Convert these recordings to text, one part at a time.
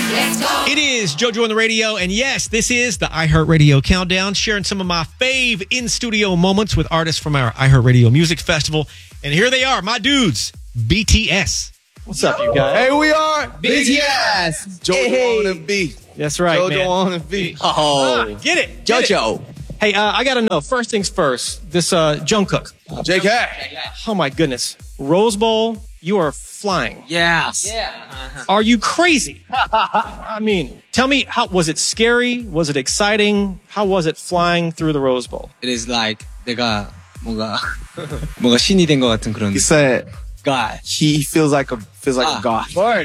It is JoJo on the radio, and yes, this is the iHeartRadio Countdown, sharing some of my fave in-studio moments with artists from our iHeartRadio Music Festival. And here they are, my dudes, BTS. What's up, you guys? Hey, we are BTS. JoJo on the beat. That's right, JoJo man. on the beat. Oh, Get it. JoJo. Hey, I got to know, first things first, this Jungkook. JK. Oh, my goodness. Rose Bowl, you are flying. Yes. Are you crazy? I mean, tell me, how was it scary? Was it exciting? How was it flying through the Rose Bowl? It is like 내가 뭔가 신이 된 것 같은 그런. He said God. he feels like a god. Bird.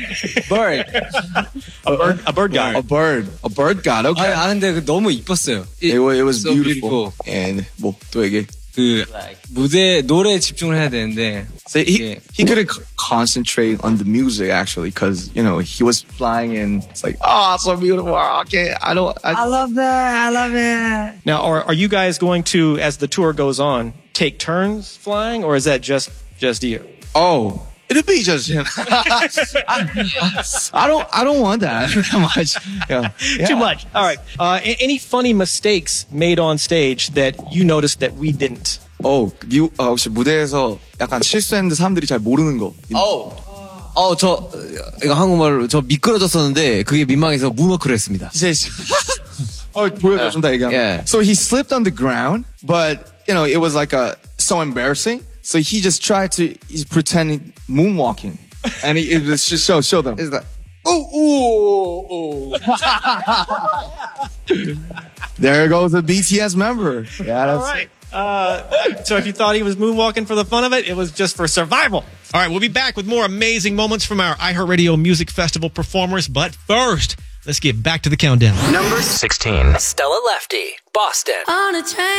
A bird guy. A bird god. Okay. 아는데 너무 이뻤어요. It was so beautiful. And 뭐 또 얘기. 그 무대 노래에 집중을 해야 되는데. So he couldn't concentrate on the music actually because he was flying and it's like it's so beautiful. I love that. I love it. Now, are you guys going to, as the tour goes on, take turns flying, or is that just you? It'll be just him. I don't want that much. Yeah. Too much. All right. Any funny mistakes made on stage that you noticed that we didn't? 혹시 무대에서 약간 실수했는데 사람들이 잘 모르는 거. 저 이거 한국말로 저 미끄러졌었는데 그게 민망해서 문워크를 했습니다. 보여줘 좀 더 얘기하면. Yeah. So he slipped on the ground, but it was like so embarrassing. So he just tried to pretend moonwalking, and it was just show them. It's like, ooh. There goes a BTS member. Yeah, that's All right. So if you thought he was moonwalking for the fun of it, it was just for survival. All right, we'll be back with more amazing moments from our iHeartRadio Music Festival performers. But first, let's get back to the countdown. Number 16. Stella Lefty, Boston. On a train.